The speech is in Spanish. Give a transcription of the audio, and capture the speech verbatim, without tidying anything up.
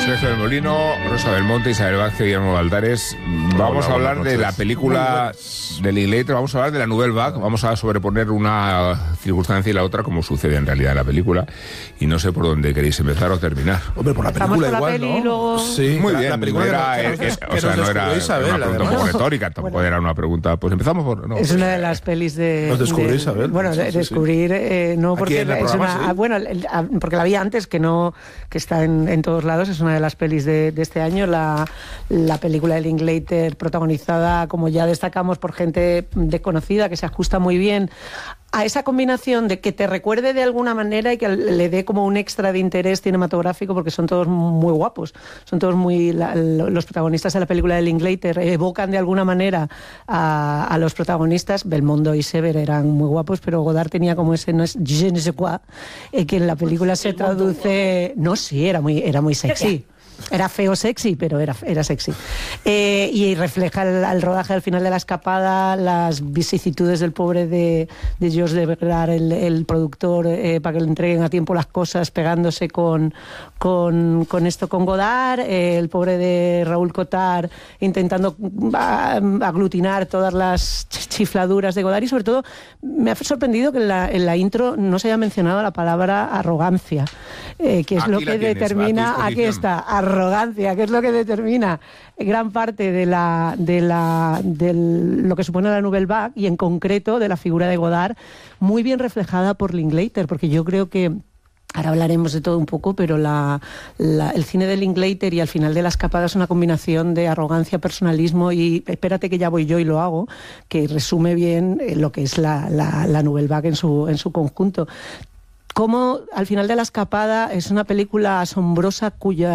Sergio del Molino, Rosa Belmonte, Isabel Vázquez, Guillermo Valdares. Vamos a hablar de la película del Linklater, vamos a hablar de la Nouvelle Vague, vamos a sobreponer una circunstancia y la otra, como sucede en realidad en la película, y no sé por dónde queréis empezar o terminar. Hombre, por la película la igual, peli, ¿no? luego... Sí, muy la, bien, la película era, que, es, que, es, que o sea, no era Isabel, una pregunta un poco retórica, tampoco bueno. Era una pregunta, pues empezamos por... No, es una de las pelis de... Nos descubrió de, Isabel. Bueno, de, sí, sí, descubrir, sí. Eh, no porque en el es programa, una... sí. Bueno, el, porque la vi antes, que no que está en, en todos lados, es una de las pelis de, de este año, la, la película de Linklater, protagonizada, como ya destacamos, por gente desconocida, que se ajusta muy bien a esa combinación de que te recuerde de alguna manera y que le dé como un extra de interés cinematográfico, porque son todos muy guapos, son todos muy... La, los protagonistas de la película de Linklater evocan de alguna manera a, a los protagonistas. Belmondo y Sever eran muy guapos, pero Godard tenía como ese no es je ne sais quoi, eh, que en la película se traduce... No, sí, era muy, era muy sexy. Era feo sexy, pero era, era sexy. Eh, y refleja el, el rodaje al final de la escapada, las vicisitudes del pobre de, de George de Vergara, el, el productor, eh, para que le entreguen a tiempo las cosas, pegándose con, con, con esto, con Godard, eh, el pobre de Raúl Cotard intentando a, aglutinar todas las chifladuras de Godard, y sobre todo me ha sorprendido que en la, en la intro no se haya mencionado la palabra arrogancia, eh, que es aquí lo que tienes, determina, aquí está, arrogancia, que es lo que determina gran parte de la de la de lo que supone la Nouvelle Vague, y en concreto de la figura de Godard, muy bien reflejada por Linklater, porque yo creo que ahora hablaremos de todo un poco, pero la, la, el cine de Linklater y al final de la escapada es una combinación de arrogancia, personalismo y espérate que ya voy yo y lo hago, que resume bien lo que es la, la, la Nouvelle Vague en su, en su conjunto. Como al final de la escapada es una película asombrosa cuya